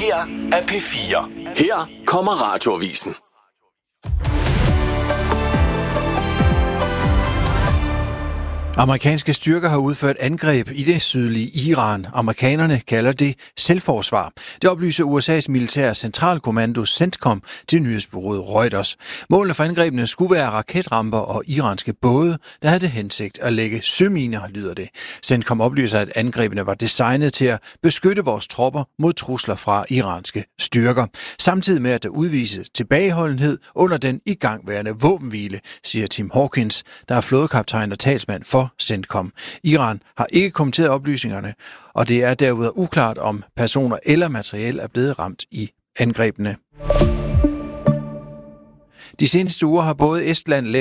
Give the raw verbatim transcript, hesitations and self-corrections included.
her er P fire. Her kommer Radioavisen. Amerikanske styrker har udført angreb i det sydlige Iran. Amerikanerne kalder det selvforsvar. Det oplyser U S A's militære centralkommando CENTCOM til nyhedsbureauet Reuters. Målene for angrebene skulle være raketramper og iranske både, der havde det hensigt at lægge søminer, lyder det. CENTCOM oplyser, at angrebene var designet til at beskytte vores tropper mod trusler fra iranske styrker. Samtidig med, at der udvises tilbageholdenhed under den igangværende våbenhvile, siger Tim Hawkins, der er flådekaptajn og talsmand for CENTCOM. Iran har ikke kommenteret oplysningerne, og det er derudover uklart, om personer eller materiel er blevet ramt i angrebene. De seneste uger har både Estland,